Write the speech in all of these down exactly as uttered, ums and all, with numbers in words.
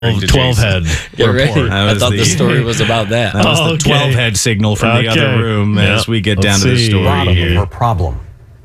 twelve head Get ready. report. I thought the, the story was about that. That was Oh, the okay. twelve head signal from Okay. the other room Yeah. as we get Let's down to the see. story Bottom here. Her problem.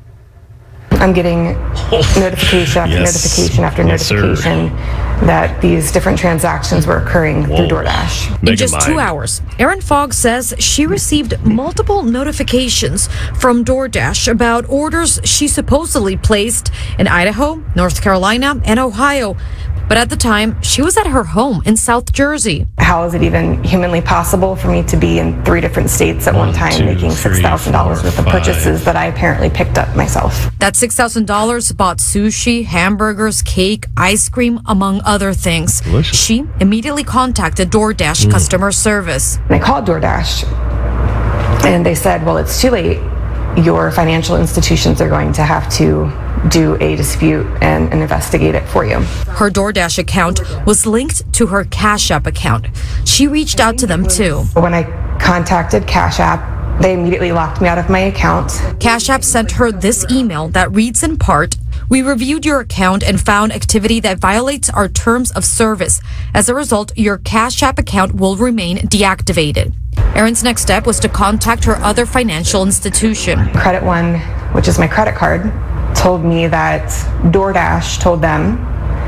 I'm getting notification after Yes. notification after Yes, sir. notification that these different transactions were occurring through DoorDash. Mega In just mind. two hours, Erin Fogg says she received multiple notifications from DoorDash about orders she supposedly placed in Idaho, North Carolina, and Ohio. But at the time, she was at her home in South Jersey. How is it even humanly possible for me to be in three different states at one, One, time two, making three, six thousand dollars four, worth of five. purchases that I apparently picked up myself? That six thousand dollars bought sushi, hamburgers, cake, ice cream, among other things. Delicious. She immediately contacted DoorDash customer service. And I called DoorDash and they said, well, it's too late. Your financial institutions are going to have to do a dispute and, and investigate it for you. Her DoorDash account was linked to her Cash App account. She reached out to them too. When I contacted Cash App, they immediately locked me out of my account. Cash App sent her this email that reads in part, "We reviewed your account and found activity that violates our terms of service. As a result, your Cash App account will remain deactivated." Erin's next step was to contact her other financial institution. Credit One, which is my credit card, told me that DoorDash told them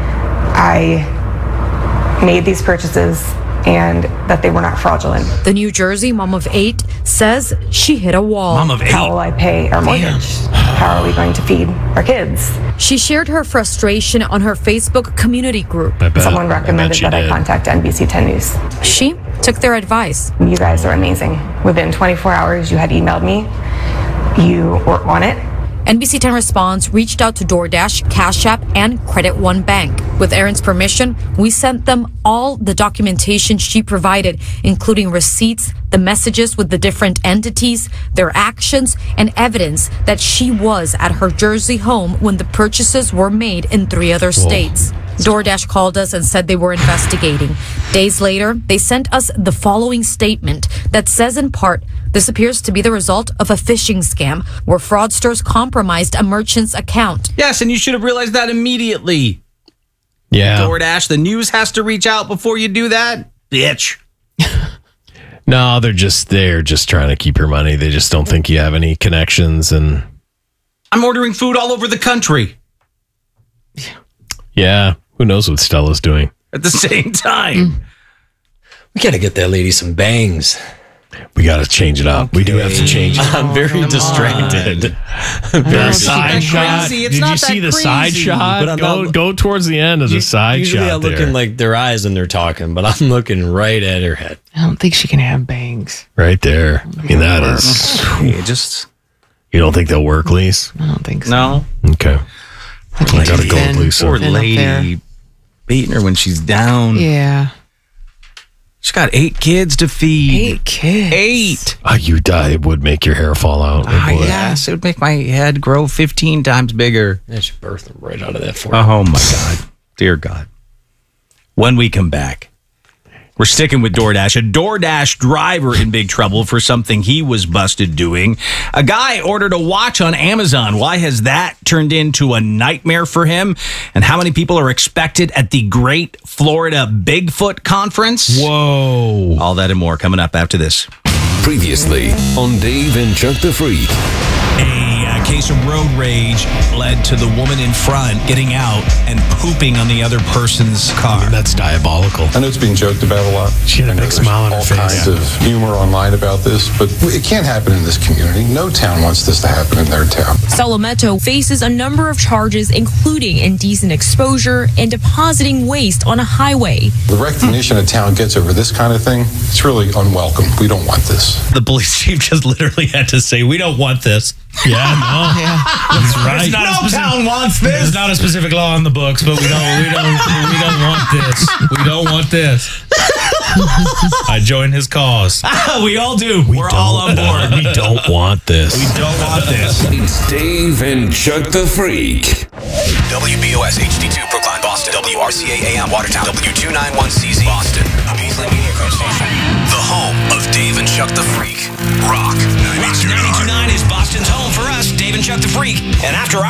I made these purchases and that they were not fraudulent. The New Jersey mom of eight says she hit a wall. Mom of eight. How will I pay our mortgage? How are we going to feed our kids? She shared her frustration on her Facebook community group. I bet. Someone I bet recommended she that I did. contact N B C ten News. She took their advice. You guys are amazing. Within twenty-four hours, you had emailed me. You were on it. N B C ten Response reached out to DoorDash, Cash App, and Credit One Bank. With Erin's permission, we sent them all the documentation she provided, including receipts, the messages with the different entities, their actions, and evidence that she was at her Jersey home when the purchases were made in three other states. DoorDash called us and said they were investigating. Days later, they sent us the following statement that says in part, "This appears to be the result of a phishing scam where fraudsters compromised a merchant's account." Yes, and you should have realized that immediately. Yeah. DoorDash, the news has to reach out before you do that. Bitch. No, they're just they're just trying to keep your money. They just don't think you have any connections, and I'm ordering food all over the country yeah, who knows what Stella's doing? at the same time. We got to get that lady some bangs. We got to change it up. We do have to change it. I'm very distracted. The side that shot. crazy. It's Did not you see that the side crazy. shot? But I'm Go not- go towards the end of the side Usually shot. I look there. in like their eyes and they're talking, but I'm looking right at her head. I don't think she can have bangs. right there. I mean, that is. Yeah, just You don't think they'll work, Lise? I don't think so. no. Okay. I think gotta she's go, thin- Lisa. Poor thin up there. lady beating her when she's down. Yeah. She's got eight kids to feed. Eight kids. Eight. Oh, you die. It would make your hair fall out. It Ah, would. yes, it would make my head grow fifteen times bigger. I should birth them right out of that fork. Oh my God. Dear God. When we come back, we're sticking with DoorDash. A DoorDash driver in big trouble for something he was busted doing. A guy ordered a watch on Amazon. Why has that turned into a nightmare for him? And how many people are expected at the Great Florida Bigfoot Conference? Whoa. All that and more coming up after this. Previously on Dave and Chuck the Freak. A uh, case of road rage led to the woman in front getting out and pooping on the other person's car. That's diabolical. I know it's being joked about a lot. She had a I know big there's smile on her all face. kinds of humor online about this, but it can't happen in this community. No town wants this to happen in their town. Solometo faces a number of charges, including indecent exposure and depositing waste on a highway. The recognition a town gets over this kind of thing, it's really unwelcome. We don't want this. The police chief just literally had to say, "We don't want this." Yeah, no. That's right. No town wants this. There's not a specific law in the books, but we don't we don't we don't want this. We don't want this. I join his cause. We all do. We We're all on board. We don't want this. We don't want this. It's Dave and Chuck the Freak. W B O S H D two Brookline, Boston. W R C A A M Watertown. W two ninety-one C Z Boston. A Beasley Media Group station. The home of Dave and Chuck the Freak. Rock ninety-two point nine is Boston's home for us, Dave and Chuck the Freak. And after our